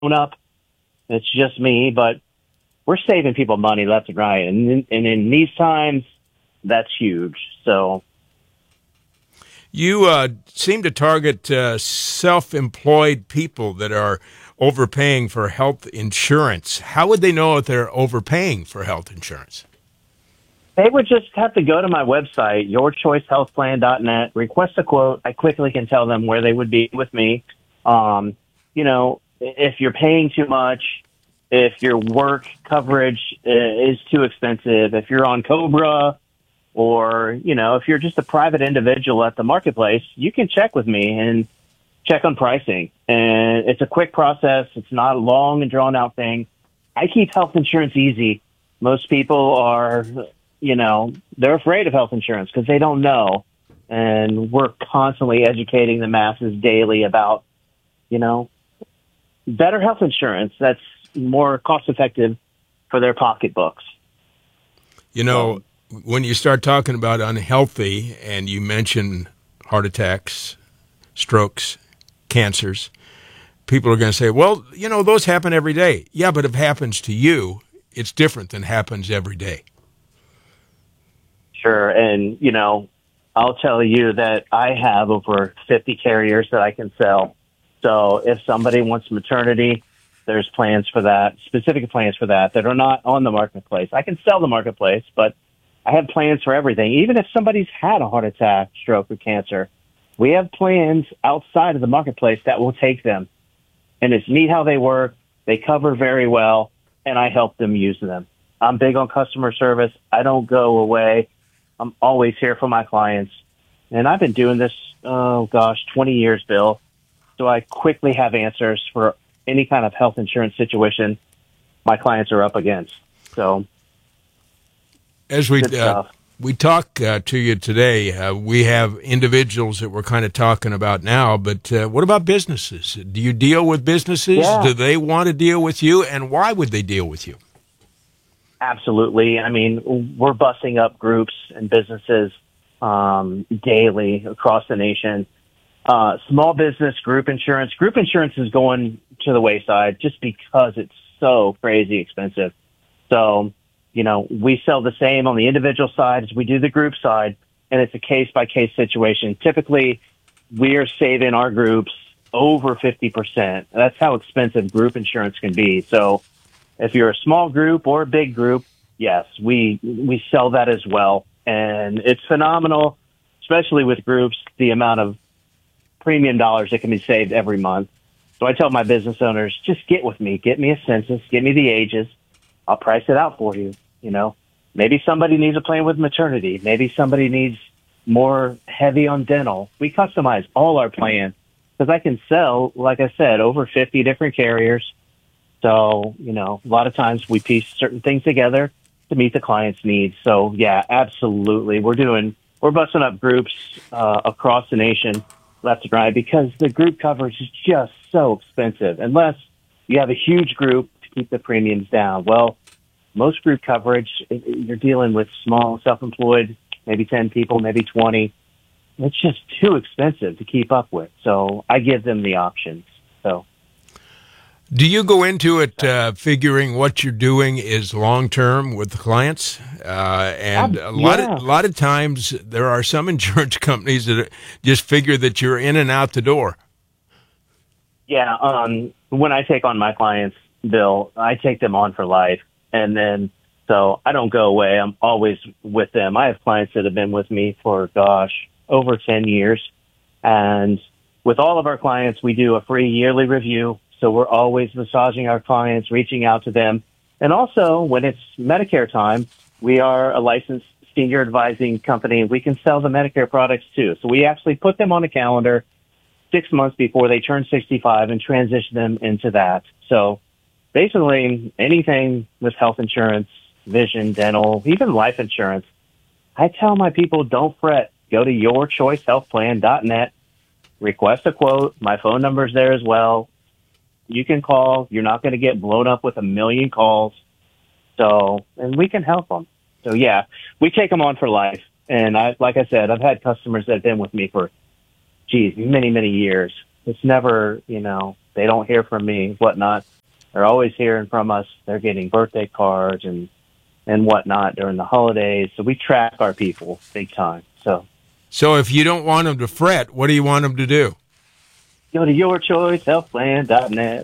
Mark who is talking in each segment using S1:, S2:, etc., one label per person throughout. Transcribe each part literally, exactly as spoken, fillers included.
S1: up. It's just me, but we're saving people money left and right. And in, and in these times, that's huge. So
S2: you uh, seem to target uh, self-employed people that are overpaying for health insurance. How would they know if they're overpaying for health insurance?
S1: they would just have to go to my website, your choice health plan dot net, request a quote. I quickly can tell them where they would be with me. Um, you know, if you're paying too much, if your work coverage is too expensive, if you're on Cobra, or, you know, if you're just a private individual at the marketplace, you can check with me and check on pricing. And it's a quick process. It's not a long and drawn out thing. I keep health insurance easy. Most people are, you know, they're afraid of health insurance because they don't know. And we're constantly educating the masses daily about, you know, better health insurance that's more cost effective for their pocketbooks.
S2: You know, when you start talking about unhealthy and you mention heart attacks, strokes, cancers, people are going to say, well, you know, those happen every day. Yeah, but if it happens to you, it's different than happens every day.
S1: Sure. And, you know, I'll tell you that I have over fifty carriers that I can sell. So if somebody wants maternity, there's plans for that, specific plans for that, that are not on the marketplace. I can sell the marketplace, but I have plans for everything. Even if somebody's had a heart attack, stroke, or cancer, we have plans outside of the marketplace that will take them. And it's neat how they work. They cover very well, and I help them use them. I'm big on customer service. I don't go away. I'm always here for my clients. And I've been doing this, oh gosh, twenty years, Bill. So I quickly have answers for any kind of health insurance situation my clients are up against. So
S2: as we uh, we talk uh, to you today, uh, we have individuals that we're kind of talking about now, but uh, what about businesses? Do you deal with businesses?
S1: Yeah.
S2: Do they want to deal with you, and why would they deal with you?
S1: Absolutely. I mean, we're busting up groups and businesses um, daily across the nation. Uh, small business group insurance. Group insurance is going to the wayside just because it's so crazy expensive. So, you know, we sell the same on the individual side as we do the group side, and it's a case-by-case situation. Typically, we are saving our groups over fifty percent. That's how expensive group insurance can be. So if you're a small group or a big group, yes, we we sell that as well. And it's phenomenal, especially with groups, the amount of premium dollars that can be saved every month. So I tell my business owners, just get with me, get me a census, give me the ages. I'll price it out for you. You know, maybe somebody needs a plan with maternity. Maybe somebody needs more heavy on dental. We customize all our plans because I can sell, like I said, over fifty different carriers. So, you know, a lot of times we piece certain things together to meet the client's needs. So, yeah, absolutely. We're doing, we're busting up groups uh, across the nation, left and right, because the group coverage is just so expensive. Unless you have a huge group to keep the premiums down. Well, most group coverage, you're dealing with small, self-employed, maybe ten people, maybe twenty. It's just too expensive to keep up with. So I give them the options. So.
S2: Do you go into it uh, figuring what you're doing is long-term with the clients? Uh, and a lot
S1: yeah.
S2: of a lot of times there are some insurance companies that just figure that you're in and out the door.
S1: Yeah, um, when I take on my clients, Bill, I take them on for life. And then, so I don't go away. I'm always with them. I have clients that have been with me for, gosh, over ten years. And with all of our clients, we do a free yearly review. So we're always massaging our clients, reaching out to them. And also, when it's Medicare time, we are a licensed senior advising company. We can sell the Medicare products too. So we actually put them on a calendar six months before they turn sixty-five and transition them into that. So basically, anything with health insurance, vision, dental, even life insurance, I tell my people, don't fret. Go to your choice health plan dot net, request a quote. My phone number's there as well. You can call. You're not going to get blown up with a million calls. So, and we can help them. So, yeah, we take them on for life. And I, like I said, I've had customers that have been with me for, geez, many, many years. It's never, you know, they don't hear from me, whatnot. They're always hearing from us. They're getting birthday cards and, and whatnot during the holidays. So we track our people big time. So,
S2: so if you don't want them to fret, what do you want them to do?
S1: Go to your choice health plan dot net.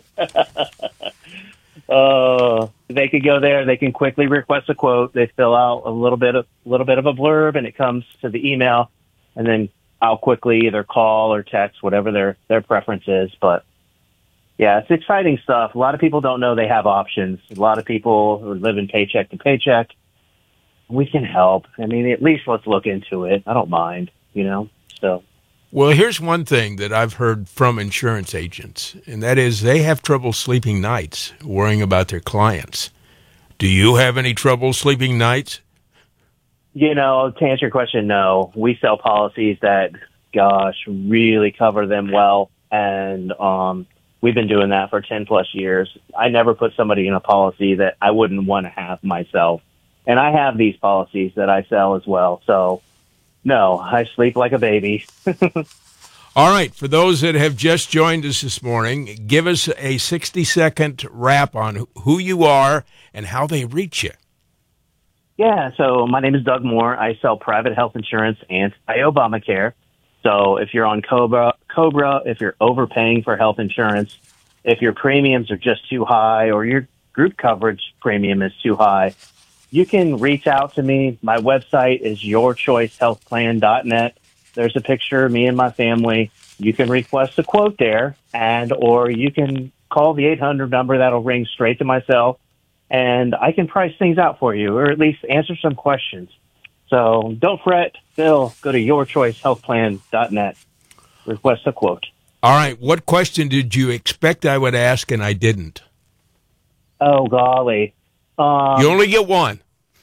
S1: Uh, they could go there. They can quickly request a quote. They fill out a little bit of little bit of a blurb, and it comes to the email. And then I'll quickly either call or text, whatever their their preference is. But yeah, it's exciting stuff. A lot of people don't know they have options. A lot of people are living paycheck to paycheck. We can help. I mean, at least let's look into it. I don't mind, you know. So.
S2: Well, here's one thing that I've heard from insurance agents, and that is they have trouble sleeping nights worrying about their clients. Do you have any trouble sleeping nights?
S1: You know, to answer your question, no. We sell policies that, gosh, really cover them well, and um, we've been doing that for ten plus years. I never put somebody in a policy that I wouldn't want to have myself, and I have these policies that I sell as well, so no, I sleep like a baby.
S2: All right. For those that have just joined us this morning, give us a sixty-second wrap on who you are and how they reach you.
S1: Yeah, so my name is Doug Moore. I sell private health insurance and Obamacare. So if you're on Cobra, Cobra, if you're overpaying for health insurance, if your premiums are just too high or your group coverage premium is too high, you can reach out to me. My website is your choice health plan dot net. There's a picture of me and my family. You can request a quote there, and or you can call the eight hundred number. That'll ring straight to my cell, and I can price things out for you, or at least answer some questions. So don't fret, Bill. Go to your choice health plan dot net. Request a quote.
S2: All right. What question did you expect I would ask and I didn't?
S1: Oh, golly. Um,
S2: you only get one.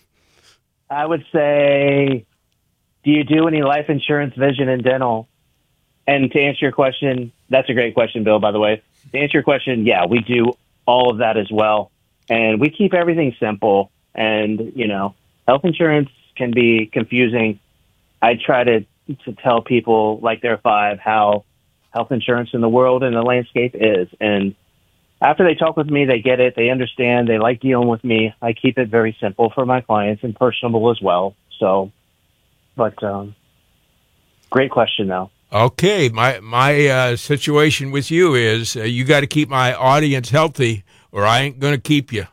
S1: I would say, do you do any life insurance, vision, and dental? And to answer your question, that's a great question, Bill, by the way. To answer your question, yeah, we do all of that as well. And we keep everything simple. And, you know, health insurance can be confusing. I try to, to tell people like they're five how health insurance in the world and the landscape is. And after they talk with me, they get it. They understand. They like dealing with me. I keep it very simple for my clients and personable as well. So, but um, great question, though.
S2: Okay. My my uh, situation with you is uh, you got to keep my audience healthy or I ain't going to keep you.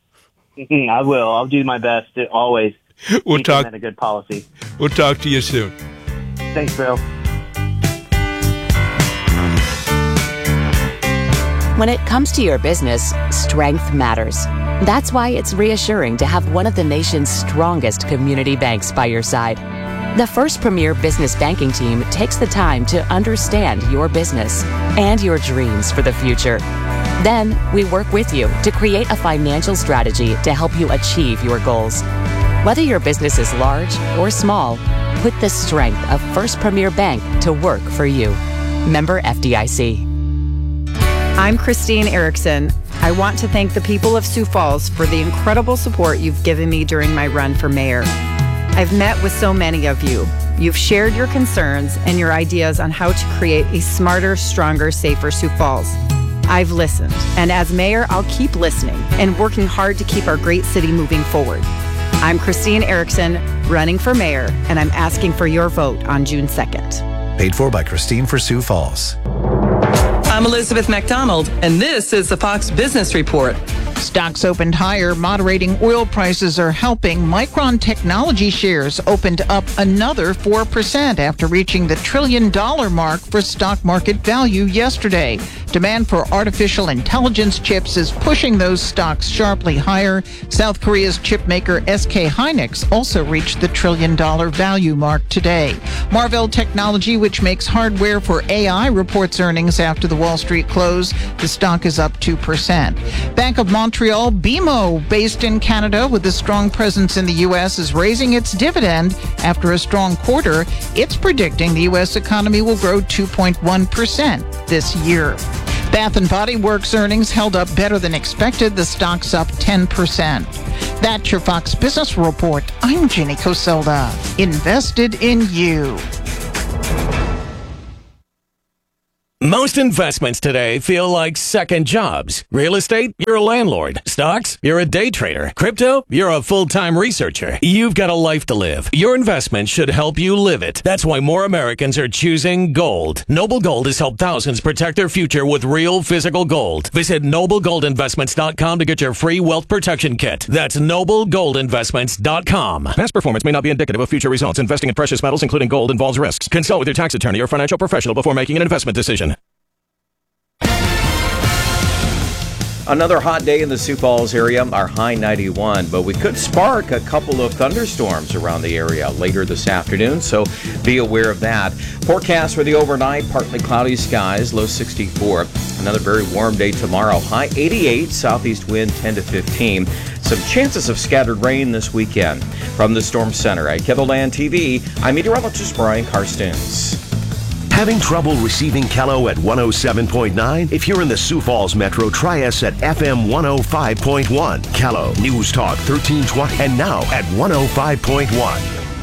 S1: I will. I'll do my best to always
S2: we'll
S1: keep
S2: talk,
S1: them in a good policy.
S2: We'll talk to you soon.
S1: Thanks, Bill.
S3: When it comes to your business, strength matters. That's why it's reassuring to have one of the nation's strongest community banks by your side. The First Premier Business Banking Team takes the time to understand your business and your dreams for the future. Then, we work with you to create a financial strategy to help you achieve your goals. Whether your business is large or small, put the strength of First Premier Bank to work for you. Member F D I C.
S4: I'm Christine Erickson. I want to thank the people of Sioux Falls for the incredible support you've given me during my run for mayor. I've met with so many of you. You've shared your concerns and your ideas on how to create a smarter, stronger, safer Sioux Falls. I've listened, and as mayor, I'll keep listening and working hard to keep our great city moving forward. I'm Christine Erickson, running for mayor, and I'm asking for your vote on June second.
S5: Paid for by Christine for Sioux Falls.
S6: I'm Elizabeth McDonald, and this is the Fox Business Report.
S7: Stocks opened higher. Moderating oil prices are helping. Micron Technology shares opened up another four percent after reaching the trillion dollar mark for stock market value yesterday. Demand for artificial intelligence chips is pushing those stocks sharply higher. South Korea's chip maker S K Hynix also reached the trillion dollar value mark today. Marvell Technology, which makes hardware for A I, reports earnings after the Wall Street close. The stock is up two percent. Bank of Montreal, B M O, based in Canada with a strong presence in the U S, is raising its dividend after a strong quarter. It's predicting the U S economy will grow two point one percent this year. Bath and Body Works earnings held up better than expected. The stock's up ten percent. That's your Fox Business Report. I'm Jeannie Coselda. Invested in you.
S8: Most investments today feel like second jobs. Real estate, you're a landlord. Stocks, you're a day trader. Crypto, you're a full-time researcher. You've got a life to live. Your investment should help you live it. That's why more Americans are choosing gold. Noble Gold has helped thousands protect their future with real physical gold. Visit noble gold investments dot com to get your free wealth protection kit. That's noble gold investments dot com. Past performance may not be indicative of future results. Investing in precious metals, including gold, involves risks. Consult with your tax attorney or financial professional before making an investment decision.
S9: Another hot day in the Sioux Falls area, our high ninety-one, but we could spark a couple of thunderstorms around the area later this afternoon, so be aware of that. Forecast for the overnight, partly cloudy skies, low sixty-four. Another very warm day tomorrow, high eighty-eight, southeast wind ten to fifteen. Some chances of scattered rain this weekend. From the Storm Center at KELOLAND T V, I'm meteorologist Brian Karstens.
S10: Having trouble receiving Kello at one oh seven point nine? If you're in the Sioux Falls Metro, try us at F M one oh five point one. Kello, News Talk thirteen twenty, and now at one oh five point one.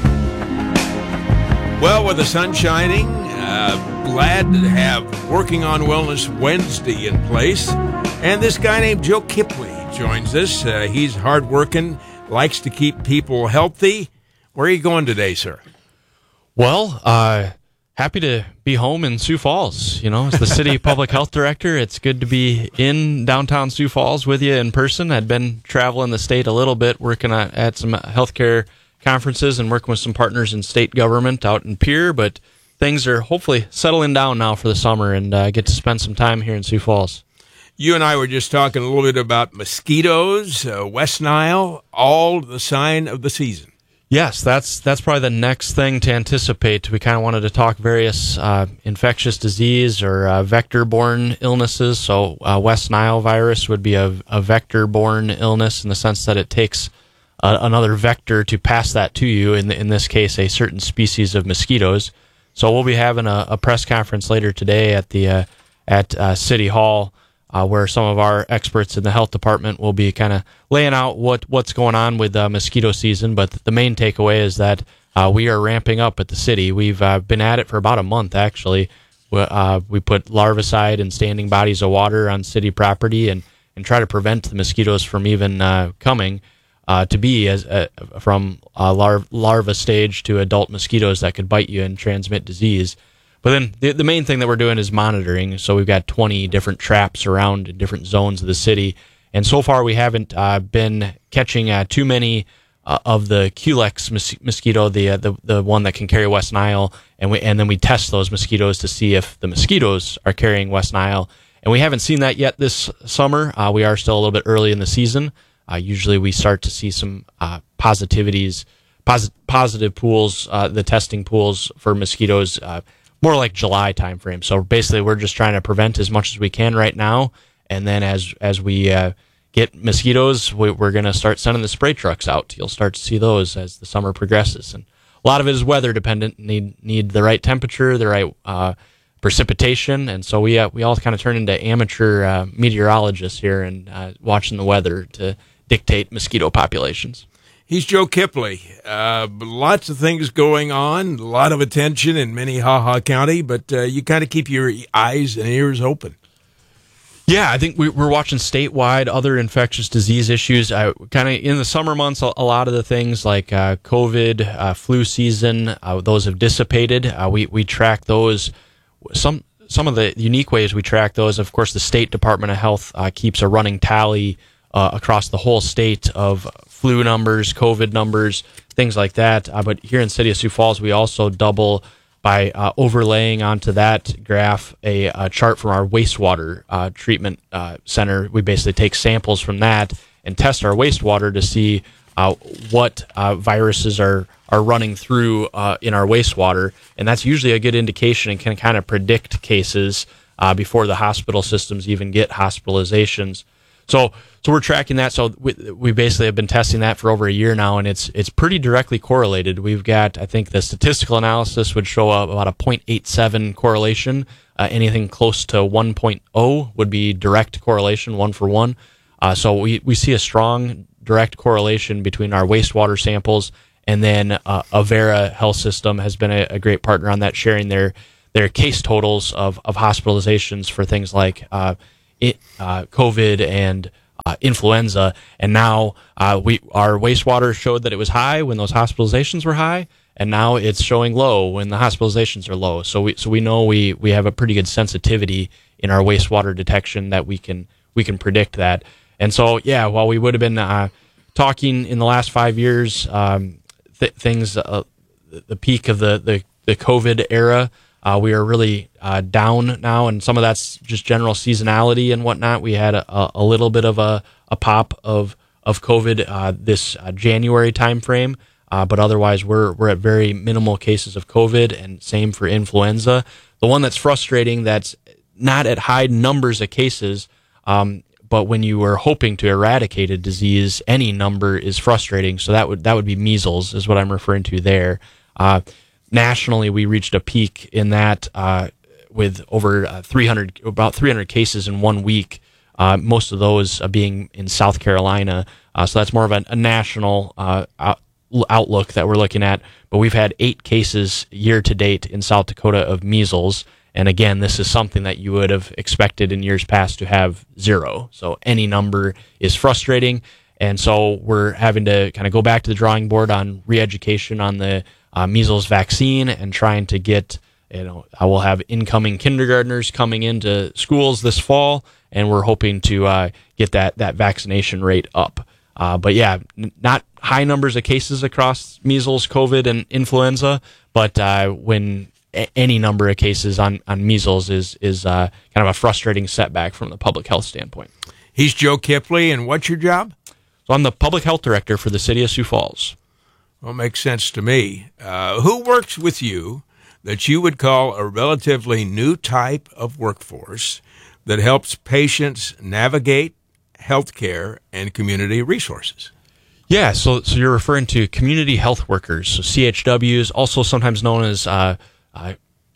S2: Well, with the sun shining, uh, glad to have Working on Wellness Wednesday in place. And this guy named Joe Kipley joins us. Uh, he's hardworking, likes to keep people healthy. Where are you going today, sir?
S11: Well, uh... happy to be home in Sioux Falls. You know, as the city public health director, it's good to be in downtown Sioux Falls with you in person. I'd been traveling the state a little bit, working at, at some healthcare conferences and working with some partners in state government out in Pierre, but things are hopefully settling down now for the summer, and I uh, get to spend some time here in Sioux Falls.
S2: You and I were just talking a little bit about mosquitoes, uh, West Nile, all the sign of the season.
S11: Yes, that's that's probably the next thing to anticipate. We kind of wanted to talk various uh, infectious disease or uh, vector-borne illnesses. So uh, West Nile virus would be a, a vector-borne illness in the sense that it takes uh, another vector to pass that to you, in, in this case, a certain species of mosquitoes. So we'll be having a, a press conference later today at the uh, at uh, City Hall, Uh, where some of our experts in the health department will be kind of laying out what, what's going on with uh, mosquito season. But the main takeaway is that uh, we are ramping up at the city. We've uh, been at it for about a month, actually. We, uh, we put larvicide and standing bodies of water on city property and, and try to prevent the mosquitoes from even uh, coming uh, to be as uh, from uh, lar- larva stage to adult mosquitoes that could bite you and transmit disease. But then the, the main thing that we're doing is monitoring. So we've got twenty different traps around in different zones of the city. And so far we haven't uh, been catching uh, too many uh, of the Culex mos- mosquito, the, uh, the the one that can carry West Nile. And we and then we test those mosquitoes to see if the mosquitoes are carrying West Nile. And we haven't seen that yet this summer. Uh, we are still a little bit early in the season. Uh, usually we start to see some uh, positivities, posit- positive pools, uh, the testing pools for mosquitoes, uh, more like July timeframe. So basically, we're just trying to prevent as much as we can right now, and then as as we uh, get mosquitoes, we, we're going to start sending the spray trucks out. You'll start to see those as the summer progresses, and a lot of it is weather dependent. Need need the right temperature, the right uh, precipitation, and so we uh, we all kind of turn into amateur uh, meteorologists here and uh, watching the weather to dictate mosquito populations.
S2: He's Joe Kipley. Uh, lots of things going on, a lot of attention in Minnehaha County, but uh, you kind of keep your eyes and ears open.
S11: Yeah, I think we, we're watching statewide other infectious disease issues. Uh, kind of in the summer months, a, a lot of the things like uh, COVID, uh, flu season, uh, those have dissipated. Uh, we we track those. Some some of the unique ways we track those. Of course, the State Department of Health uh, keeps a running tally uh, across the whole state of flu numbers, COVID numbers, things like that. Uh, but here in the city of Sioux Falls, we also double by uh, overlaying onto that graph a, a chart from our wastewater uh, treatment uh, center. We basically take samples from that and test our wastewater to see uh, what uh, viruses are, are running through uh, in our wastewater. And that's usually a good indication and can kind of predict cases uh, before the hospital systems even get hospitalizations. So, so we're tracking that. So we, we basically have been testing that for over a year now, and it's it's pretty directly correlated. We've got, I think, the statistical analysis would show up about a zero point eight seven correlation. Uh, anything close to one point oh would be direct correlation, one for one. Uh, so we, we see a strong direct correlation between our wastewater samples, and then uh, Avera Health System has been a, a great partner on that, sharing their their case totals of, of hospitalizations for things like uh, it, uh, COVID and uh, influenza. And now uh, we our wastewater showed that it was high when those hospitalizations were high, and now it's showing low when the hospitalizations are low. So we so we know we, we have a pretty good sensitivity in our wastewater detection that we can we can predict that. And so, yeah, while we would have been uh, talking in the last five years, um, th- things, uh, the peak of the, the, the COVID era, uh, we are really uh, down now, and some of that's just general seasonality and whatnot. We had a, a little bit of a, a pop of of COVID uh, this uh, January timeframe, uh, but otherwise we're we're at very minimal cases of COVID, and same for influenza. The one that's frustrating, that's not at high numbers of cases, um, but when you were hoping to eradicate a disease, any number is frustrating. So that would that would be measles, is what I'm referring to there. Uh, nationally, we reached a peak in that uh, with over uh, three hundred, about three hundred cases in one week. Uh, most of those uh, being in South Carolina. Uh, so that's more of a, a national uh, out, outlook that we're looking at. But we've had eight cases year to date in South Dakota of measles. And again, this is something that you would have expected in years past to have zero. So any number is frustrating. And so we're having to kind of go back to the drawing board on re-education on the uh, measles vaccine, and trying to get, you know, I will have incoming kindergartners coming into schools this fall, and we're hoping to uh, get that, that vaccination rate up. Uh, but yeah, n- not high numbers of cases across measles, COVID, and influenza, but uh, when any number of cases on, on measles is is uh, kind of a frustrating setback from the public health standpoint.
S2: He's Joe Kipley, and what's your job?
S11: So I'm the public health director for the city of Sioux Falls.
S2: Well, makes sense to me. Uh, who works with you that you would call a relatively new type of workforce that helps patients navigate healthcare and community resources?
S11: Yeah, so so you're referring to community health workers, so C H Ws, also sometimes known as uh, Uh,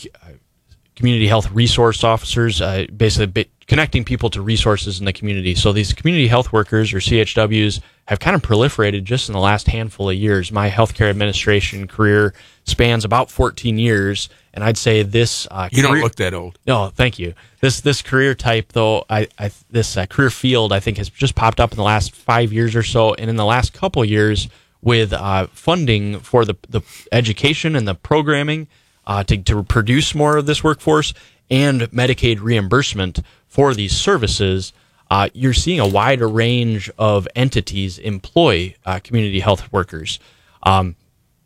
S11: community health resource officers, uh, basically connecting people to resources in the community. So these community health workers, or C H Ws, have kind of proliferated just in the last handful of years. My healthcare administration career spans about fourteen years, and I'd say this... Uh,
S2: you
S11: career,
S2: don't look that old.
S11: No, thank you. This this career type, though, I, I this uh, career field, I think, has just popped up in the last five years or so, and in the last couple of years with uh, funding for the, the education and the programming, Uh, to, to produce more of this workforce, and Medicaid reimbursement for these services, uh, you're seeing a wider range of entities employ uh, community health workers. Um,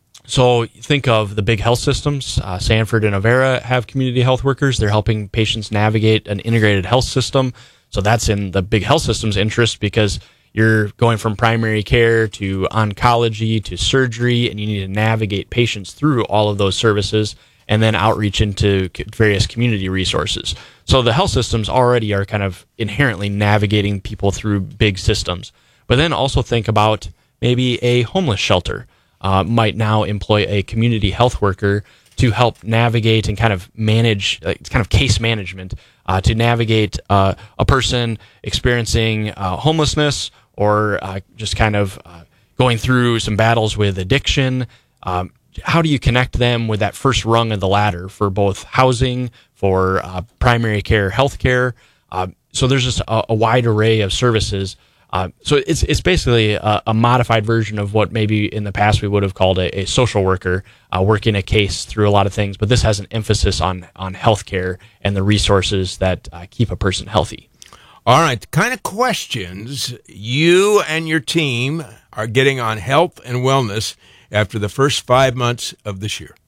S11: so think of the big health systems. Uh, Sanford and Avera have community health workers. They're helping patients navigate an integrated health system. So that's in the big health system's interest, because you're going from primary care to oncology to surgery, and you need to navigate patients through all of those services, and then outreach into various community resources. So the health systems already are kind of inherently navigating people through big systems. But then also think about maybe a homeless shelter uh, might now employ a community health worker to help navigate and kind of manage, uh, it's kind of case management, uh, to navigate uh, a person experiencing uh, homelessness, or uh, just kind of uh, going through some battles with addiction. Um, How do you connect them with that first rung of the ladder for both housing, for uh, primary care, health care? Uh, so there's just a, a wide array of services. Uh, so it's it's basically a, a modified version of what maybe in the past we would have called a, a social worker, uh, working a case through a lot of things. But this has an emphasis on, on health care and the resources that uh, keep a person healthy.
S2: All right, the kind of questions you and your team are getting on health and wellness after the first five months of this year.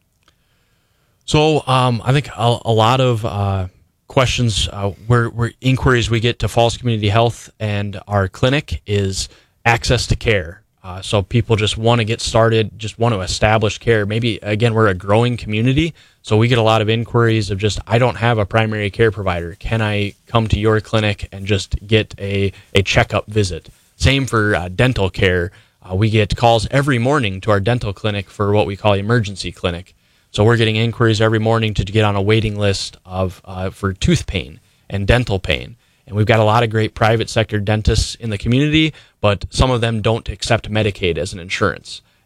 S11: So um, I think a, a lot of uh, questions, uh, where, where inquiries we get to Falls Community Health and our clinic is access to care. Uh, so people just want to get started, just want to establish care. Maybe, again, we're a growing community, so we get a lot of inquiries of just, I don't have a primary care provider. Can I come to your clinic and just get a, a checkup visit? Same for uh, dental care. Uh, we get calls every morning to our dental clinic for what we call emergency clinic. So we're getting inquiries every morning to get on a waiting list of uh, for tooth pain and dental pain. And we've got a lot of great private sector dentists in the community, but some of them don't accept Medicaid as an insurance.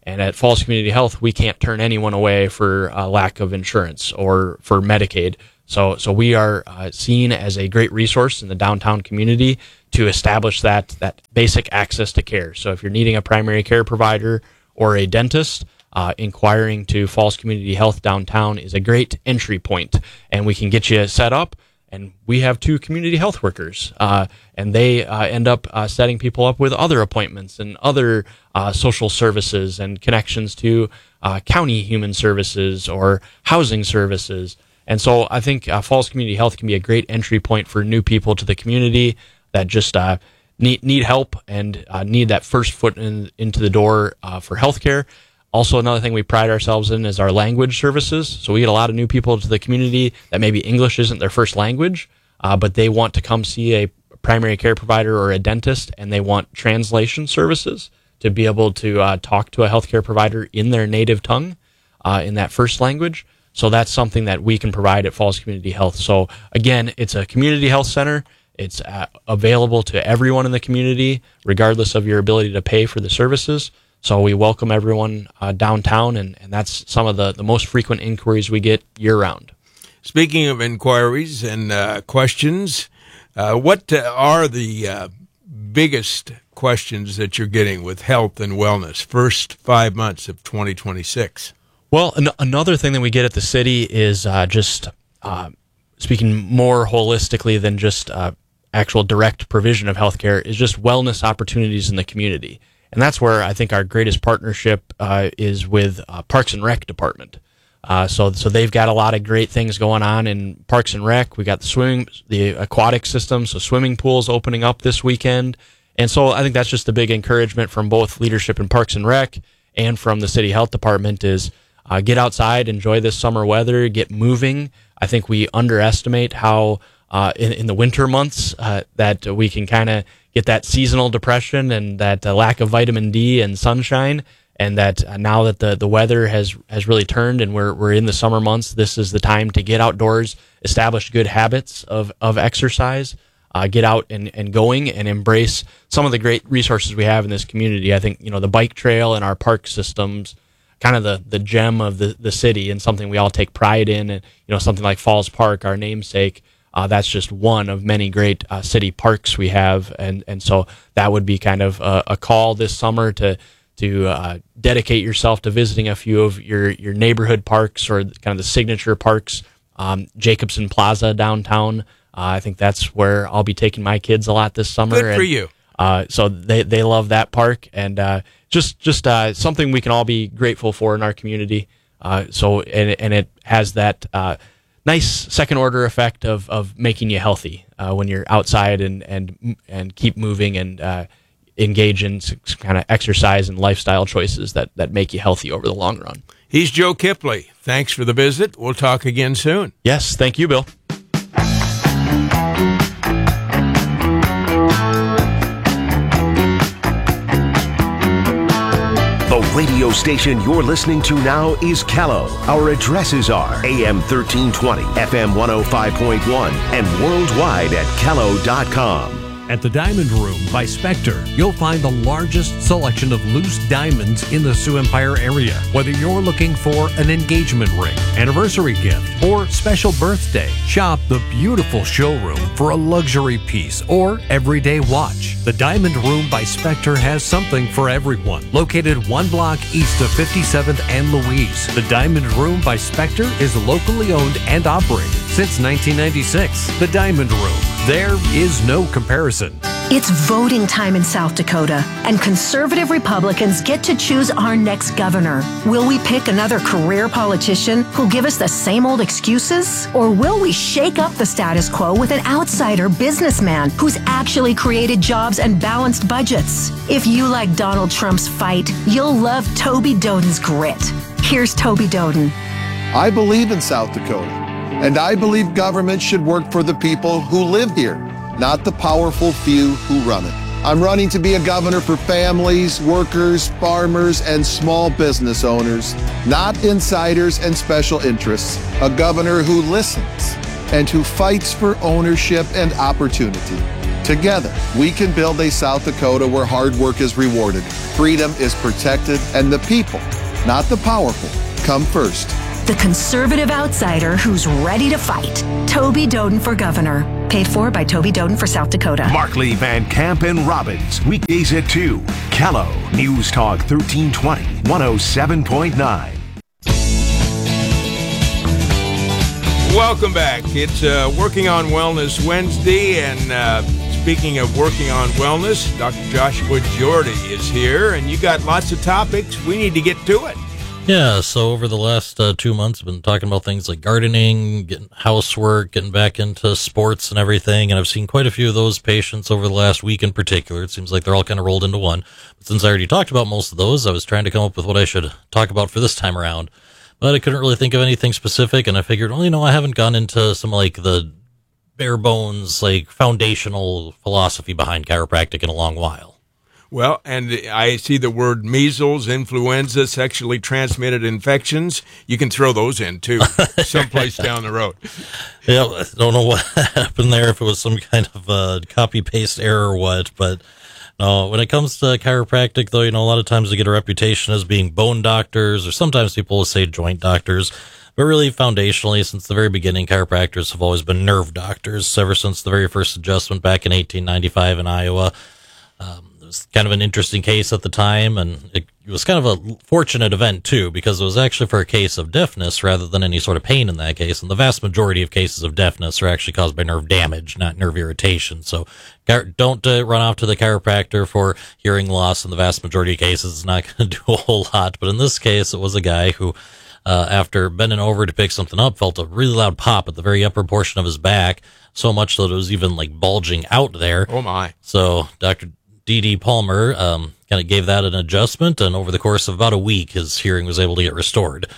S11: And at Falls Community Health, we can't turn anyone away for uh, lack of insurance or for Medicaid. So, so we are uh, seen as a great resource in the downtown community to establish that that basic access to care. So, if you're needing a primary care provider or a dentist, uh, inquiring to Falls Community Health downtown is a great entry point, and we can get you set up. And we have two community health workers, uh, and they uh, end up uh, setting people up with other appointments and other uh, social services and connections to uh, county human services or housing services. And so I think uh, Falls Community Health can be a great entry point for new people to the community that just uh, need need help and uh, need that first foot in, into the door uh, for healthcare. Also, another thing we pride ourselves in is our language services. So we get a lot of new people to the community that maybe English isn't their first language, uh, but they want to come see a primary care provider or a dentist, and they want translation services to be able to uh, talk to a healthcare provider in their native tongue, uh, in that first language. So that's something that we can provide at Falls Community Health. So again, it's a community health center. It's uh, available to everyone in the community, regardless of your ability to pay for the services. So we welcome everyone uh, downtown, and, and that's some of the, the most frequent inquiries we get year-round.
S2: Speaking of inquiries and uh, questions, uh, what uh, are the uh, biggest questions that you're getting with health and wellness first five months of twenty twenty-six?
S11: Well, an- another thing that we get at the city is uh, just uh, speaking more holistically than just uh, actual direct provision of healthcare is just wellness opportunities in the community. And that's where I think our greatest partnership uh, is with uh, Parks and Rec Department. Uh, so, so they've got a lot of great things going on in Parks and Rec. We got the swimming, the aquatic system, so swimming pools opening up this weekend. And so I think that's just a big encouragement from both leadership in Parks and Rec and from the City Health Department is uh, get outside, enjoy this summer weather, get moving. I think we underestimate how uh, in, in the winter months uh, that we can kind of get that seasonal depression and that uh, lack of vitamin D and sunshine, and that uh, now that the, the weather has, has really turned and we're we're in the summer months, this is the time to get outdoors, establish good habits of, of exercise, uh, get out and, and going and embrace some of the great resources we have in this community. I think, you know, the bike trail and our park systems, kind of the, the gem of the, the city and something we all take pride in, and, you know, something like Falls Park, our namesake. Uh, that's just one of many great uh, city parks we have, and, and so that would be kind of a, a call this summer to to uh, dedicate yourself to visiting a few of your, your neighborhood parks or kind of the signature parks. Um, Jacobson Plaza downtown, uh, I think that's where I'll be taking my kids a lot this summer.
S2: Good for
S11: and,
S2: you.
S11: Uh, so they they love that park, and uh, just just uh, something we can all be grateful for in our community. Uh, so and and it has that. Uh, Nice second order effect of, of making you healthy uh, when you're outside and and and keep moving and uh, engage in some kind of exercise and lifestyle choices that, that make you healthy over the long run.
S2: He's Joe Kipley. Thanks for the visit. We'll talk again soon.
S11: Yes, thank you, Bill.
S10: The radio station you're listening to now is Callow. Our addresses are A M thirteen twenty, F M one oh five point one, and worldwide at callow dot com.
S12: At the Diamond Room by Spectre, you'll find the largest selection of loose diamonds in the Sioux Empire area. Whether you're looking for an engagement ring, anniversary gift, or special birthday, shop the beautiful showroom for a luxury piece or everyday watch. The Diamond Room by Spectre has something for everyone. Located one block east of fifty-seventh and Louise, the Diamond Room by Spectre is locally owned and operated since nineteen ninety-six. The Diamond Room. There is no comparison.
S13: It's voting time in South Dakota, and conservative Republicans get to choose our next governor. Will we pick another career politician who'll give us the same old excuses? Or will we shake up the status quo with an outsider businessman who's actually created jobs and balanced budgets? If you like Donald Trump's fight, you'll love Toby Doden's grit. Here's Toby Doden.
S14: I believe in South Dakota, and I believe government should work for the people who live here, not the powerful few who run it. I'm running to be a governor for families, workers, farmers, and small business owners, not insiders and special interests. A governor who listens and who fights for ownership and opportunity. Together, we can build a South Dakota where hard work is rewarded, freedom is protected, and the people, not the powerful, come first.
S13: The conservative outsider who's ready to fight. Toby Doden for governor. Paid for by Toby Doden for South Dakota.
S10: Markley, Van Camp, and Robbins. Weekdays at two. Callow. News Talk thirteen twenty. one oh seven point nine.
S2: Welcome back. It's uh, Working on Wellness Wednesday, and uh, speaking of working on wellness, Doctor Joshua Jordy is here, and you got lots of topics. We need to get to it.
S15: Yeah, so over the last uh, two months, I've been talking about things like gardening, getting housework, getting back into sports and everything, and I've seen quite a few of those patients over the last week in particular. It seems like they're all kind of rolled into one. But since I already talked about most of those, I was trying to come up with what I should talk about for this time around. But I couldn't really think of anything specific, and I figured, well, you know, I haven't gone into some, like, the bare bones, like, foundational philosophy behind chiropractic in a long while.
S2: Well, and I see the word measles, influenza, sexually transmitted infections. You can throw those in, too, someplace down the road.
S15: Yeah, I don't know what happened there, if it was some kind of uh, copy-paste error or what, but no, when it comes to chiropractic, though, you know, a lot of times they get a reputation as being bone doctors, or sometimes people will say joint doctors. But really, foundationally, since the very beginning, chiropractors have always been nerve doctors, ever since the very first adjustment back in eighteen ninety-five in Iowa. Um, it was kind of an interesting case at the time, and it, it was kind of a fortunate event, too, because it was actually for a case of deafness rather than any sort of pain in that case. And the vast majority of cases of deafness are actually caused by nerve damage, not nerve irritation. So don't uh, run off to the chiropractor for hearing loss. In the vast majority of cases, it's not going to do a whole lot. But in this case, it was a guy who, uh, after bending over to pick something up, felt a really loud pop at the very upper portion of his back, so much that it was even like bulging out there.
S2: Oh, my.
S15: So Doctor D D Palmer um, kind of gave that an adjustment, and over the course of about a week, his hearing was able to get restored.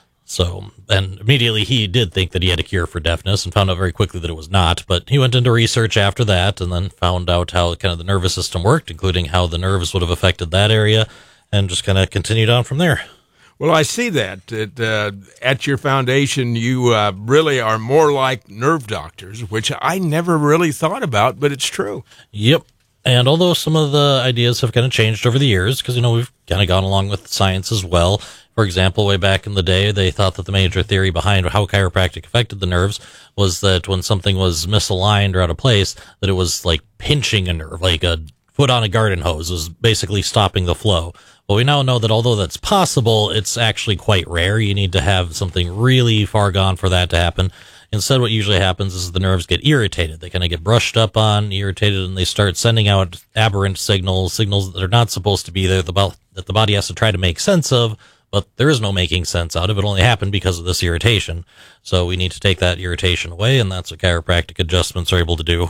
S15: So, and immediately he did think that he had a cure for deafness and found out very quickly that it was not, but he went into research after that and then found out how kind of the nervous system worked, including how the nerves would have affected that area, and just kind of continued on from there.
S2: Well, I see that. that uh, at your foundation, you uh, really are more like nerve doctors, which I never really thought about, but it's true.
S15: Yep. And although some of the ideas have kind of changed over the years, because, you know, we've kind of gone along with science as well. For example, way back in the day, they thought that the major theory behind how chiropractic affected the nerves was that when something was misaligned or out of place, that it was like pinching a nerve, like a foot on a garden hose was basically stopping the flow. Well, we now know that although that's possible, it's actually quite rare. You need to have something really far gone for that to happen. Instead, what usually happens is the nerves get irritated. They kind of get brushed up on, irritated, and they start sending out aberrant signals, signals that are not supposed to be there, that the body has to try to make sense of, but there is no making sense out of. It only happened because of this irritation. So we need to take that irritation away, and that's what chiropractic adjustments are able to do.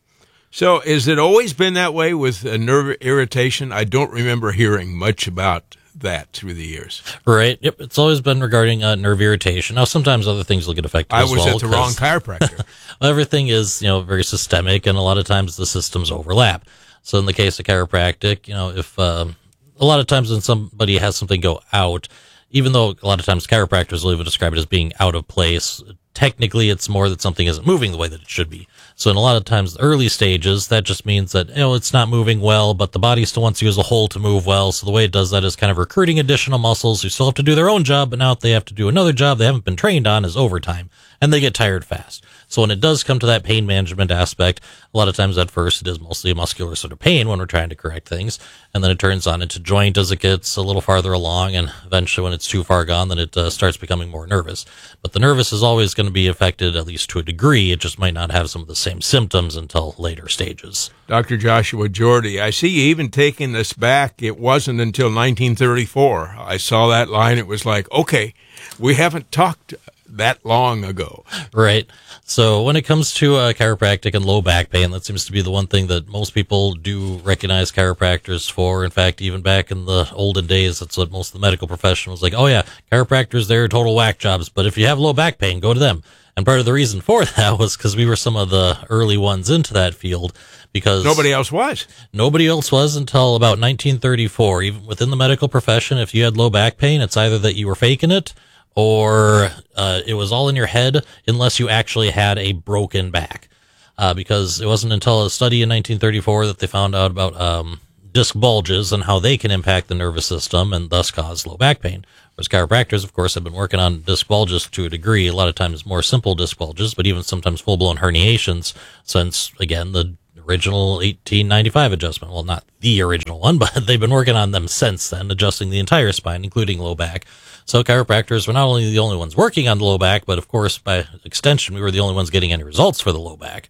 S2: So has it always been that way with uh, nerve irritation? I don't remember hearing much about that through the years.
S15: Right. Yep. It's always been regarding uh, nerve irritation. Now, sometimes other things will get affected
S2: I
S15: as well.
S2: I was at the wrong chiropractor.
S15: Everything is, you know, very systemic, and a lot of times the systems overlap. So in the case of chiropractic, you know, if um, a lot of times when somebody has something go out, even though a lot of times chiropractors will even describe it as being out of place, technically it's more that something isn't moving the way that it should be. So in a lot of times, the early stages, that just means that, you know, it's not moving well, but the body still wants you as a whole to move well. So the way it does that is kind of recruiting additional muscles who still have to do their own job, but now they have to do another job they haven't been trained on is overtime, and they get tired fast. So when it does come to that pain management aspect, a lot of times at first it is mostly a muscular sort of pain when we're trying to correct things, and then it turns on into joint as it gets a little farther along, and eventually when it's too far gone, then it uh, starts becoming more nervous. But the nervous is always going to be affected, at least to a degree. It just might not have some of the same symptoms until later stages.
S2: Doctor Joshua Jordy, I see you even taking this back. It wasn't until nineteen thirty-four. I saw that line. It was like, okay, we haven't talked that long ago.
S15: Right. So when it comes to uh, chiropractic and low back pain, that seems to be the one thing that most people do recognize chiropractors for. In fact, even back in the olden days, that's what most of the medical profession was like, oh yeah, chiropractors, they're total whack jobs, but if you have low back pain, go to them. And part of the reason for that was because we were some of the early ones into that field, because
S2: nobody else was.
S15: Nobody else was until about nineteen thirty-four. Even within the medical profession, if you had low back pain, it's either that you were faking it or uh, it was all in your head, unless you actually had a broken back. uh, because it wasn't until a study in nineteen thirty-four that they found out about um, disc bulges and how they can impact the nervous system and thus cause low back pain. Whereas chiropractors, of course, have been working on disc bulges to a degree, a lot of times more simple disc bulges, but even sometimes full-blown herniations since, again, the original eighteen ninety-five adjustment. Well, not the original one, but they've been working on them since then, adjusting the entire spine, including low back. So chiropractors were not only the only ones working on the low back, but of course, by extension, we were the only ones getting any results for the low back.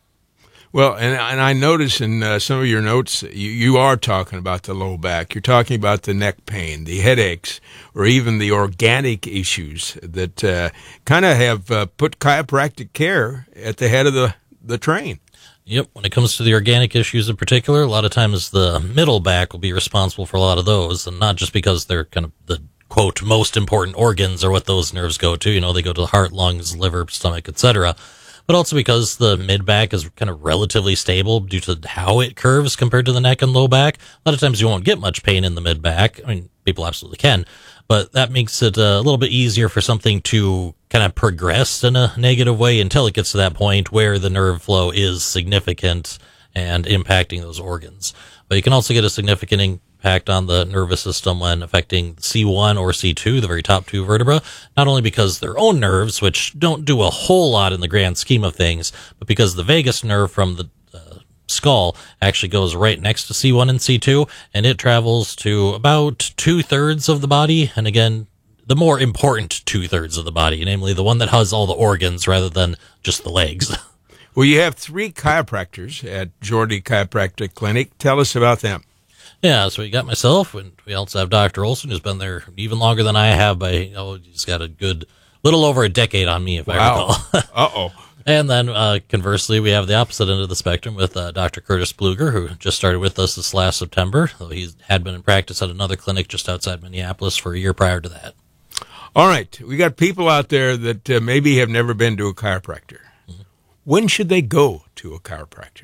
S2: Well, and and I notice in uh, some of your notes, you, you are talking about the low back. You're talking about the neck pain, the headaches, or even the organic issues that uh, kind of have uh, put chiropractic care at the head of the, the train.
S15: Yep. When it comes to the organic issues in particular, a lot of times the middle back will be responsible for a lot of those, and not just because they're kind of the, quote, most important organs are what those nerves go to. You know, they go to the heart, lungs, liver, stomach, et cetera, but also because the mid-back is kind of relatively stable due to how it curves compared to the neck and low back. A lot of times you won't get much pain in the mid-back. I mean, people absolutely can, but that makes it a little bit easier for something to kind of progress in a negative way until it gets to that point where the nerve flow is significant and impacting those organs. But you can also get a significant impact on the nervous system when affecting C one or C two, the very top two vertebra, not only because their own nerves, which don't do a whole lot in the grand scheme of things, but because the vagus nerve from the uh, skull actually goes right next to C one and C two, and it travels to about two-thirds of the body, and again, the more important two-thirds of the body, namely the one that has all the organs rather than just the legs.
S2: Well, you have three chiropractors at Jordy Chiropractic Clinic. Tell us about them.
S15: Yeah, so we got myself, and we also have Doctor Olson, who's been there even longer than I have. By oh, he's got a good little over a decade on me, if
S2: wow.
S15: I recall.
S2: Uh-oh.
S15: And then, uh, conversely, we have the opposite end of the spectrum with uh, Doctor Curtis Bluger, who just started with us this last September. Though he had been in practice at another clinic just outside Minneapolis for a year prior to that.
S2: All right. We got people out there that uh, maybe have never been to a chiropractor. Mm-hmm. When should they go to a chiropractor?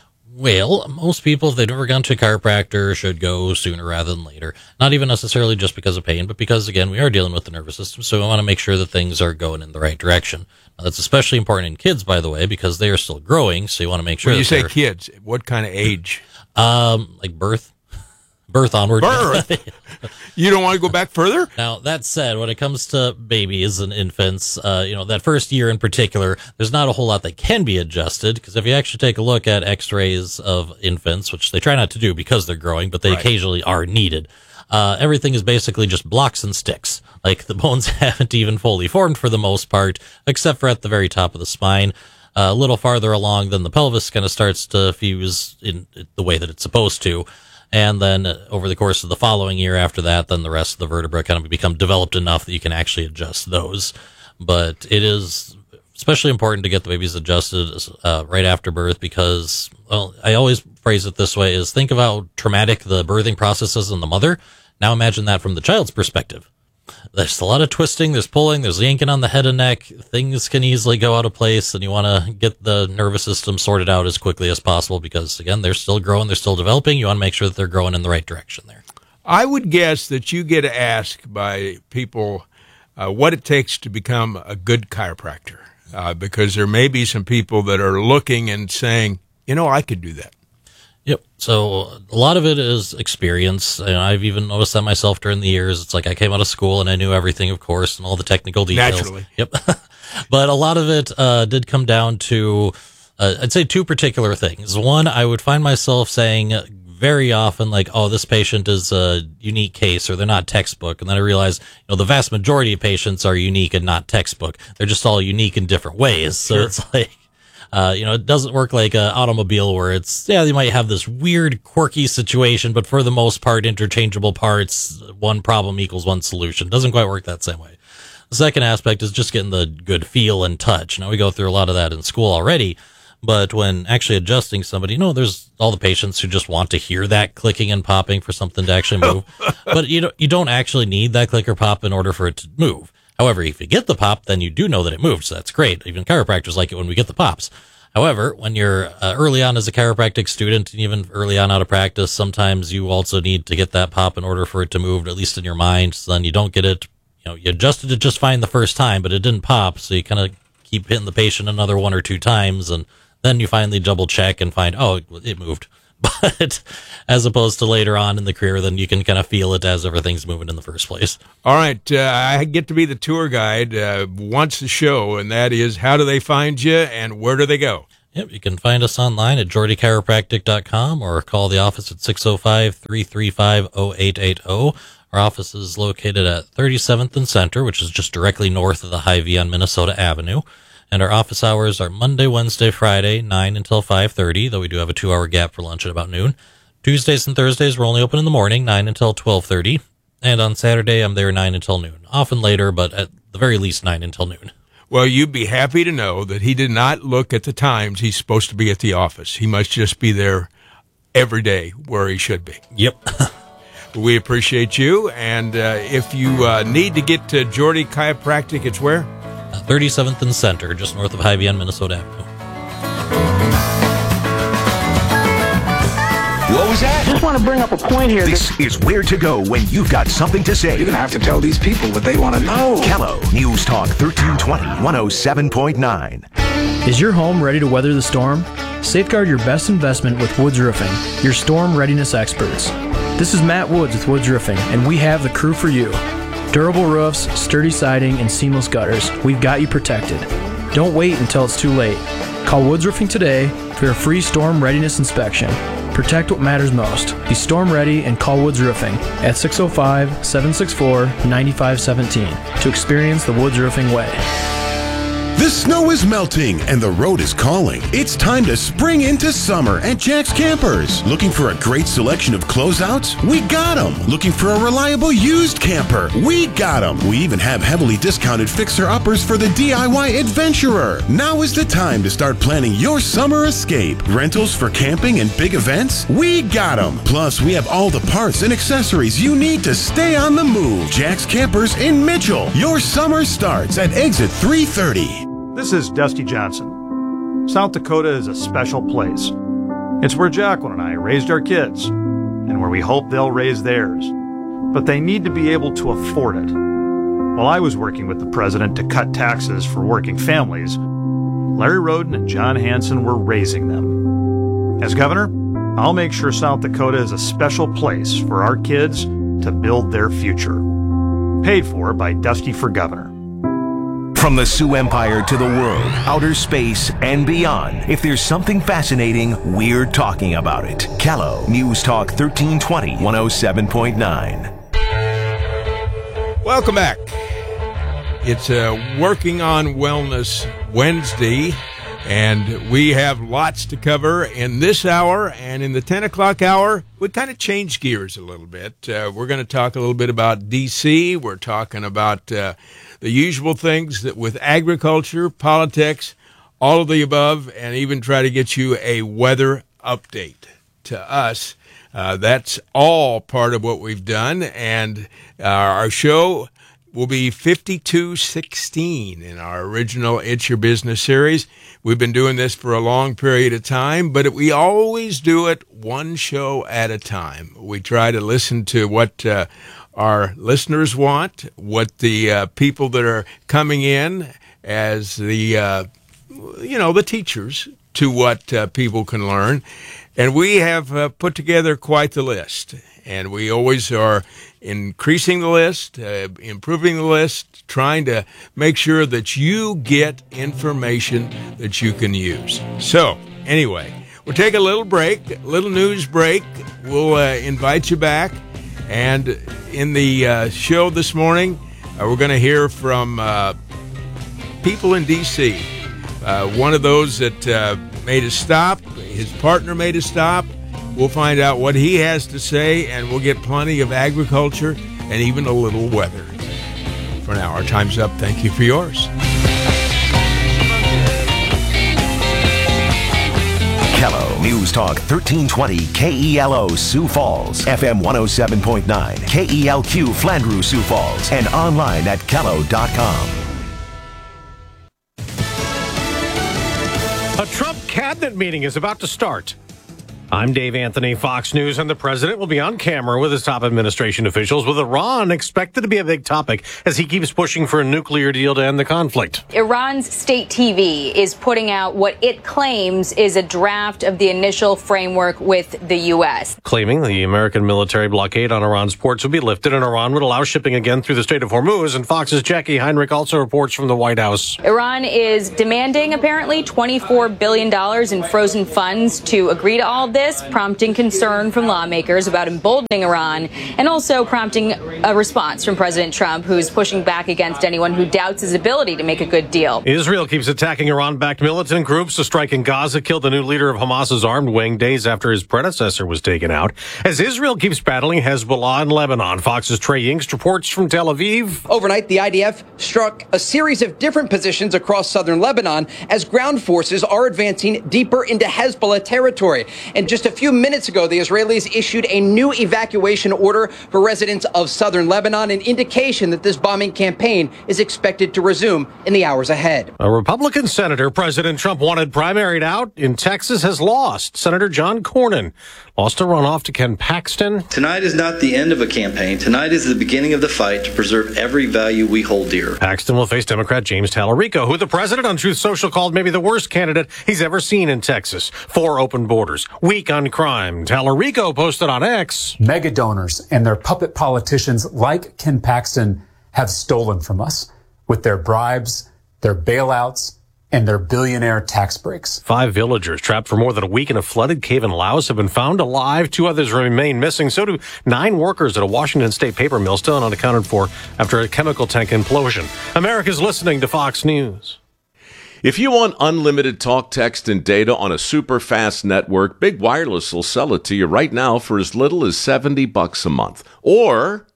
S15: Well, most people, if they've never gone to a chiropractor, should go sooner rather than later. Not even necessarily just because of pain, but because, again, we are dealing with the nervous system, so we want to make sure that things are going in the right direction. Now, that's especially important in kids, by the way, because they are still growing, so you want to make sure
S2: when you
S15: that
S2: say kids, what kind of age?
S15: Um, like birth. Birth onward.
S2: Birth? You don't want to go back further?
S15: Now, that said, when it comes to babies and infants, uh, you know, that first year in particular, there's not a whole lot that can be adjusted, because if you actually take a look at x-rays of infants, which they try not to do because they're growing, but they right. occasionally are needed, uh, everything is basically just blocks and sticks. Like, the bones haven't even fully formed for the most part, except for at the very top of the spine. Uh, a little farther along, then the pelvis kind of starts to fuse in the way that it's supposed to. And then uh, over the course of the following year after that, then the rest of the vertebra kind of become developed enough that you can actually adjust those. But it is especially important to get the babies adjusted uh, right after birth because, well, I always phrase it this way, is think of how traumatic the birthing process is in the mother. Now imagine that from the child's perspective. There's a lot of twisting, there's pulling, there's yanking on the head and neck. Things can easily go out of place, and you want to get the nervous system sorted out as quickly as possible because, again, they're still growing, they're still developing. You want to make sure that they're growing in the right direction there.
S2: I would guess that you get asked by people uh, what it takes to become a good chiropractor uh, because there may be some people that are looking and saying, you know, I could do that.
S15: Yep. So a lot of it is experience. And I've even noticed that myself during the years. It's like I came out of school and I knew everything, of course, and all the technical details.
S2: Naturally.
S15: Yep. But a lot of it uh, did come down to, uh, I'd say, two particular things. One, I would find myself saying very often, like, oh, this patient is a unique case or they're not textbook. And then I realized, you know, the vast majority of patients are unique and not textbook. They're just all unique in different ways. So
S2: sure.
S15: It's like, Uh, you know, it doesn't work like an automobile where it's, yeah, they might have this weird, quirky situation, but for the most part, interchangeable parts, one problem equals one solution. Doesn't quite work that same way. The second aspect is just getting the good feel and touch. Now, we go through a lot of that in school already, but when actually adjusting somebody, you know, there's all the patients who just want to hear that clicking and popping for something to actually move. But you don't, you don't actually need that click or pop in order for it to move. However, if you get the pop, then you do know that it moved, so that's great. Even chiropractors like it when we get the pops. However, when you're uh, early on as a chiropractic student, and even early on out of practice, sometimes you also need to get that pop in order for it to move, at least in your mind. So then you don't get it, you know, you adjusted it just fine the first time, but it didn't pop, so you kind of keep hitting the patient another one or two times, and then you finally double check and find, oh, it moved. But as opposed to later on in the career, then you can kind of feel it as everything's moving in the first place.
S2: All right. Uh, I get to be the tour guide uh, once a show, and that is, how do they find you and where do they go?
S15: Yep, you can find us online at jordy chiropractic dot com or call the office at six oh five, three three five, oh eight eight oh. Our office is located at thirty-seventh and Center, which is just directly north of the Hy-Vee on Minnesota Avenue. And our office hours are Monday, Wednesday, Friday, nine until five thirty, though we do have a two-hour gap for lunch at about noon. Tuesdays and Thursdays, we're only open in the morning, nine until twelve thirty. And on Saturday, I'm there nine until noon. Often later, but at the very least, nine until noon.
S2: Well, you'd be happy to know that he did not look at the times he's supposed to be at the office. He must just be there every day where he should be.
S15: Yep.
S2: We appreciate you. And uh, if you uh, need to get to Jordy Chiropractic, it's where?
S15: thirty-seventh and Center, just north of Hy-Vee on Minnesota Avenue.
S10: What was that?
S16: Just want to bring up a point here.
S10: This is where to go when you've got something to say.
S16: You're going to have to tell these people what they want to know.
S10: Kello News Talk thirteen twenty, one oh seven point nine.
S17: Is your home ready to weather the storm? Safeguard your best investment with Woods Roofing, your storm readiness experts. This is Matt Woods with Woods Roofing, and we have the crew for you. Durable roofs, sturdy siding, and seamless gutters. We've got you protected. Don't wait until it's too late. Call Woods Roofing today for a free storm readiness inspection. Protect what matters most. Be storm ready and call Woods Roofing at six oh five, seven six four, nine five one seven to experience the Woods Roofing way.
S18: The snow is melting and the road is calling. It's time to spring into summer at Jack's Campers. Looking for a great selection of closeouts? We got them. Looking for a reliable used camper? We got them. We even have heavily discounted fixer-uppers for the D I Y adventurer. Now is the time to start planning your summer escape. Rentals for camping and big events? We got them. Plus, we have all the parts and accessories you need to stay on the move. Jack's Campers in Mitchell. Your summer starts at exit three thirty.
S19: This is Dusty Johnson. South Dakota is a special place. It's where Jacqueline and I raised our kids, and where we hope they'll raise theirs. But they need to be able to afford it. While I was working with the president to cut taxes for working families, Larry Roden and John Hanson were raising them. As governor, I'll make sure South Dakota is a special place for our kids to build their future. Paid for by Dusty for Governor.
S10: From the Sioux Empire to the world, outer space, and beyond, if there's something fascinating, we're talking about it. Kello News Talk thirteen twenty, one oh seven point nine.
S2: Welcome back. It's a Working on Wellness Wednesday, and we have lots to cover in this hour. And in the ten o'clock hour, we kind of changed gears a little bit. Uh, we're going to talk a little bit about D C. We're talking about uh, the usual things that with agriculture, politics, all of the above, and even try to get you a weather update to us. Uh, that's all part of what we've done, and uh, our show will be fifty-two sixteen in our original It's Your Business series. We've been doing this for a long period of time, but we always do it one show at a time. We try to listen to what uh, our listeners want, what the uh, people that are coming in as the, uh, you know, the teachers to what uh, people can learn. And we have uh, put together quite the list. And we always are increasing the list, uh, improving the list, trying to make sure that you get information that you can use. So, anyway, we'll take a little break, a little news break. We'll uh, invite you back. And in the uh, show this morning, uh, we're going to hear from uh, people in D C Uh, one of those that uh, made a stop, his partner made a stop. We'll find out what he has to say, and we'll get plenty of agriculture and even a little weather. For now, our time's up. Thank you for yours.
S10: Kello News Talk thirteen twenty K E L O Sioux Falls, F M one oh seven point nine, K E L Q Flandreau Sioux Falls, and online at kello dot com.
S12: A Trump cabinet meeting is about to start.
S20: I'm Dave Anthony, Fox News, and the president will be on camera with his top administration officials, with Iran expected to be a big topic as he keeps pushing for a nuclear deal to end the conflict.
S21: Iran's state T V is putting out what it claims is a draft of the initial framework with the U S,
S20: claiming the American military blockade on Iran's ports would be lifted and Iran would allow shipping again through the Strait of Hormuz. And Fox's Jackie Heinrich also reports from the White House.
S21: Iran is demanding, apparently, twenty-four billion dollars in frozen funds to agree to all this, prompting concern from lawmakers about emboldening Iran, and also prompting a response from President Trump, who's pushing back against anyone who doubts his ability to make a good deal.
S20: Israel keeps attacking Iran-backed militant groups. A strike in Gaza killed the new leader of Hamas's armed wing days after his predecessor was taken out. As Israel keeps battling Hezbollah in Lebanon, Fox's Trey Yingst reports from Tel Aviv.
S22: Overnight, the I D F struck a series of different positions across southern Lebanon as ground forces are advancing deeper into Hezbollah territory. And just a few minutes ago, the Israelis issued a new evacuation order for residents of southern Lebanon, an indication that this bombing campaign is expected to resume in the hours ahead.
S20: A Republican senator President Trump wanted primaried out in Texas has lost. Senator John Cornyn lost a runoff to Ken Paxton.
S23: Tonight is not the end of a campaign. Tonight is the beginning of the fight to preserve every value we hold dear.
S20: Paxton will face Democrat James Tallarico, who the president on Truth Social called maybe the worst candidate he's ever seen in Texas. Four open borders, weak on crime. Tallarico posted on X.
S24: Mega donors and their puppet politicians like Ken Paxton have stolen from us with their bribes, their bailouts, and their billionaire tax breaks.
S20: Five villagers trapped for more than a week in a flooded cave in Laos have been found alive. Two others remain missing. So do nine workers at a Washington State paper mill, still unaccounted for after a chemical tank implosion. America's listening to Fox News.
S25: If you want unlimited talk, text, and data on a super fast network, Big Wireless will sell it to you right now for as little as seventy bucks a month. Or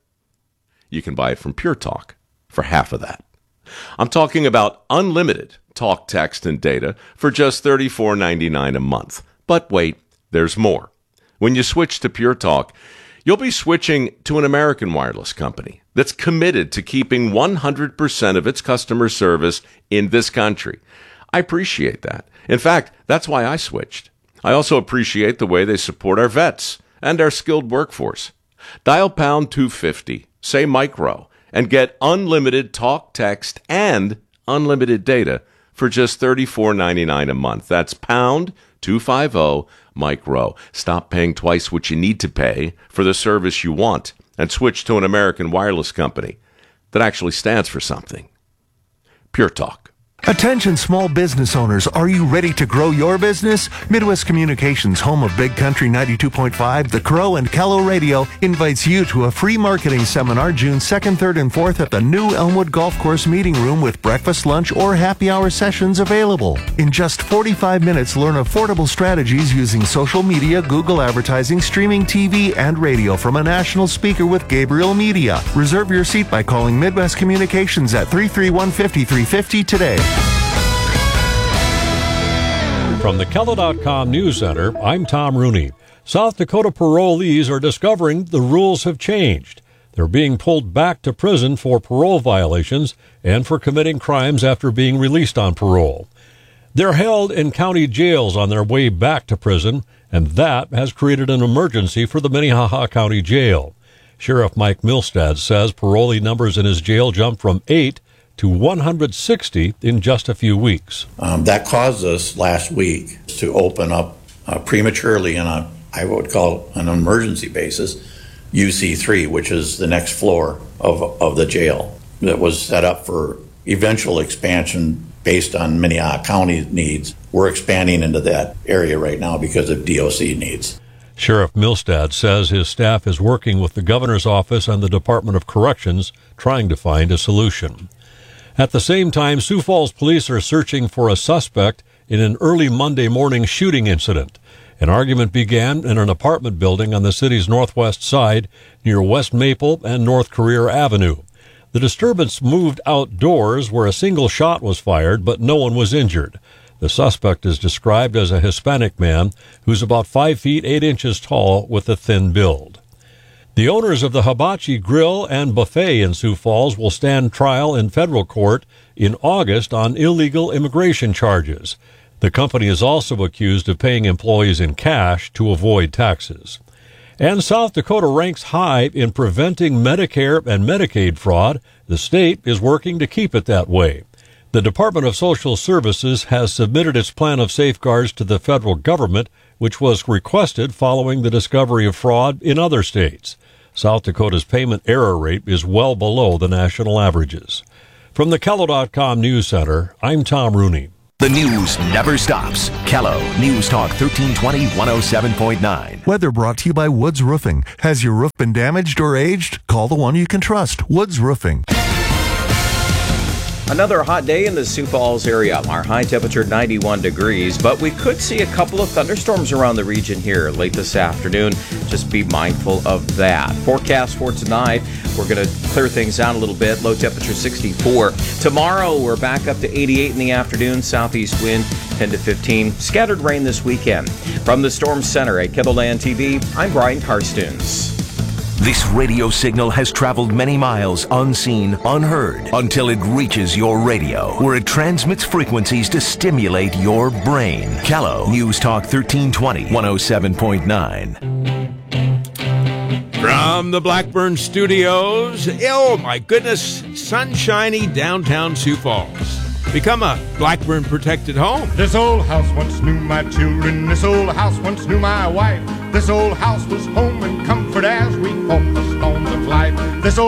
S25: you can buy it from Pure Talk for half of that. I'm talking about unlimited talk, text, and data for just thirty-four ninety-nine a month. But wait, there's more. When you switch to Pure Talk, you'll be switching to an American wireless company that's committed to keeping one hundred percent of its customer service in this country. I appreciate that. In fact, that's why I switched. I also appreciate the way they support our vets and our skilled workforce. Dial pound two fifty, say micro, and get unlimited talk, text, and unlimited data for just thirty-four ninety-nine a month. That's pound two fifty micro. Stop paying twice what you need to pay for the service you want and switch to an American wireless company that actually stands for something. Pure Talk.
S26: Attention small business owners, are you ready to grow your business? Midwest Communications, home of Big Country ninety-two point five, The Crow, and Kello Radio, invites you to a free marketing seminar June second, third, and fourth at the new Elmwood Golf Course Meeting Room with breakfast, lunch, or happy hour sessions available. In just forty-five minutes, learn affordable strategies using social media, Google advertising, streaming T V, and radio from a national speaker with Gabriel Media. Reserve your seat by calling Midwest Communications at three three one, five three five zero today.
S12: From the Kello dot com News Center, I'm Tom Rooney. South Dakota parolees are discovering the rules have changed. They're being pulled back to prison for parole violations and for committing crimes after being released on parole. They're held in county jails on their way back to prison, and that has created an emergency for the Minnehaha County Jail. Sheriff Mike Milstad says parolee numbers in his jail jumped from eight to one hundred sixty in just a few weeks.
S27: Um, that caused us last week to open up uh, prematurely on a, I would call an emergency basis, U C three, which is the next floor of, of the jail that was set up for eventual expansion based on Minnehaha County needs. We're expanding into that area right now because of D O C needs.
S12: Sheriff Milstad says his staff is working with the governor's office and the Department of Corrections trying to find a solution. At the same time, Sioux Falls police are searching for a suspect in an early Monday morning shooting incident. An argument began in an apartment building on the city's northwest side near West Maple and North Career Avenue. The disturbance moved outdoors where a single shot was fired, but no one was injured. The suspect is described as a Hispanic man who's about five feet eight inches tall with a thin build. The owners of the Hibachi Grill and Buffet in Sioux Falls will stand trial in federal court in August on illegal immigration charges.
S1: The company is also accused of paying employees in cash to avoid taxes. And South Dakota ranks high in preventing Medicare and Medicaid fraud. The state is working to keep it that way. The Department of Social Services has submitted its plan of safeguards to the federal government, which was requested following the discovery of fraud in other states. South Dakota's payment error rate is well below the national averages. From the Kello dot com News Center, I'm Tom Rooney.
S10: The news never stops. Kello News Talk thirteen twenty, one oh seven point nine.
S26: Weather brought to you by Woods Roofing. Has your roof been damaged or aged? Call the one you can trust, Woods Roofing.
S9: Another hot day in the Sioux Falls area. Our high temperature ninety-one degrees, but we could see a couple of thunderstorms around the region here late this afternoon. Just be mindful of that. Forecast for tonight, we're going to clear things out a little bit. Low temperature sixty-four. Tomorrow, we're back up to eighty-eight in the afternoon. Southeast wind ten to fifteen. Scattered rain this weekend. From the Storm Center at Kettleland T V, I'm Brian Carstoons.
S10: This radio signal has traveled many miles unseen, unheard, until it reaches your radio, where it transmits frequencies to stimulate your brain. Kello News Talk thirteen twenty, one oh seven point nine.
S2: From the Blackburn Studios, oh my goodness, sunshiny downtown Sioux Falls. Become a Blackburn protected home.
S3: This old house once knew my children. This old house once knew my wife. This old house was home and comfort as we